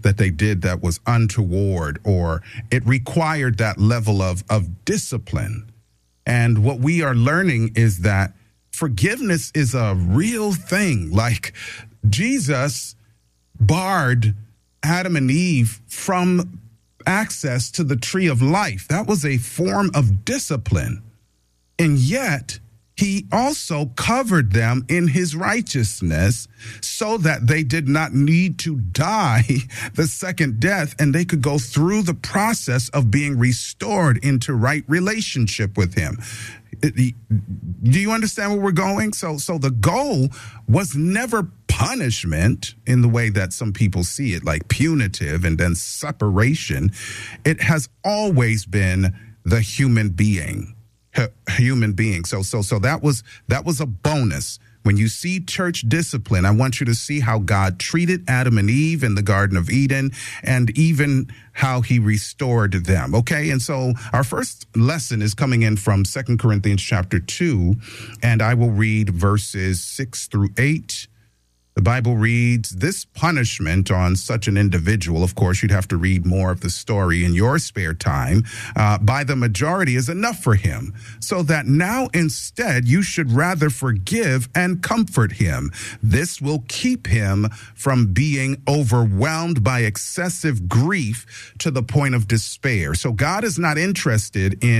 that they did that was untoward, or it required that level of discipline. And what we are learning is that forgiveness is a real thing. Like, Jesus barred Adam and Eve from access to the tree of life. That was a form of discipline. And yet, he also covered them in his righteousness so that they did not need to die the second death, and they could go through the process of being restored into right relationship with him. Do you understand where we're going? So the goal was never punishment in the way that some people see it, like punitive and then separation. It has always been the human being. So that was a bonus. When you see church discipline, I want you to see how God treated Adam and Eve in the Garden of Eden, and even how he restored them. Okay, and so our first lesson is coming in from 2 Corinthians chapter 2, and I will read verses 6 through 8. The Bible reads, "This punishment on such an individual," of course, you'd have to read more of the story in your spare time, "by the majority is enough for him, so that now instead you should rather forgive and comfort him. This will keep him from being overwhelmed by excessive grief to the point of despair." So God is not interested in